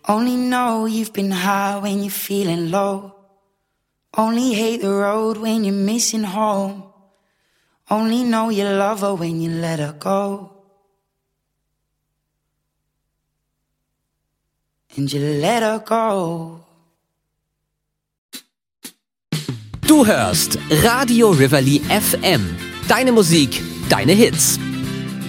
Only know you've been high when you're feeling low. Only hate the road when you're missing home. Only know you love her when you let her go. And you let her go. Du hörst Radio Rivoli FM. Deine Musik, deine Hits.